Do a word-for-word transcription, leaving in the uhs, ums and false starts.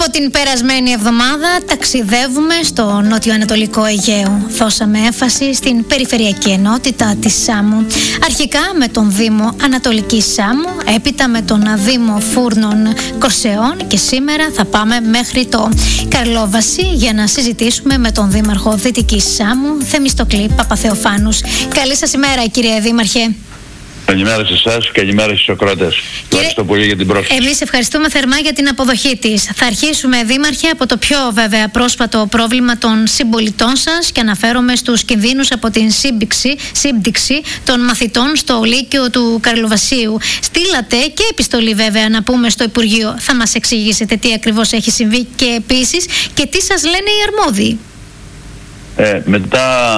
Από την περασμένη εβδομάδα ταξιδεύουμε στο νότιο-ανατολικό Αιγαίο. Δώσαμε έμφαση στην περιφερειακή ενότητα της Σάμου. Αρχικά με τον Δήμο Ανατολικής Σάμου, έπειτα με τον Δήμο Φούρνων Κορσεών και σήμερα θα πάμε μέχρι το Καρλόβαση για να συζητήσουμε με τον Δήμαρχο Δυτικής Σάμου, Θεμιστοκλή Παπαθεοφάνους. Καλή σας ημέρα, κύριε Δήμαρχε. Καλημέρα σε εσάς, καλημέρα στους ακροατές. Ευχαριστώ πολύ για την πρόσκληση. Εμείς ευχαριστούμε θερμά για την αποδοχή της. Θα αρχίσουμε, Δήμαρχε, από το πιο βέβαια πρόσφατο πρόβλημα των συμπολιτών σας και αναφέρομαι στους κινδύνους από την σύμπηξη, σύμπτυξη των μαθητών στο Λύκειο του Καρλοβασίου. Στείλατε και επιστολή βέβαια να πούμε στο Υπουργείο. Θα μας εξηγήσετε τι ακριβώς έχει συμβεί και επίσης και τι σας λένε οι αρμόδιοι. Ε, μετά